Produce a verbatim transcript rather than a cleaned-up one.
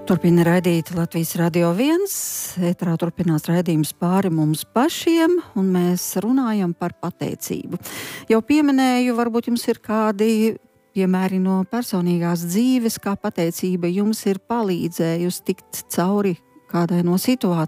Turpina raidīt Latvijas Radio viens, ētrā turpinās raidījums Pāri mums pašiem, un mēs runājam par pateicību. Jau pieminēju, varbūt jums ir kādi piemēri no personīgās dzīves, kā pateicība jums ir palīdzējusi tikt cauri kādai no situācijām.